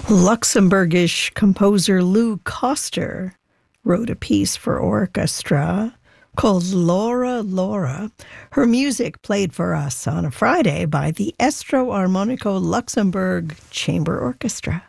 Luxembourgish composer Lou Koster wrote a piece for orchestra called Laura Laura. Her music played for us on a Friday by the Estro Armonico Luxembourg Chamber Orchestra.